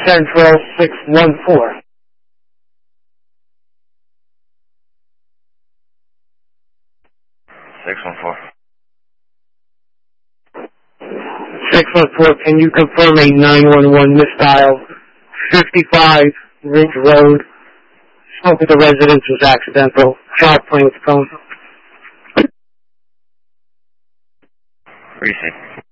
Central 614. 614, can you confirm a 911 misdial, 55 Ridge Road? Spoke with the residence, was accidental. Child playing with the phone. What do you say?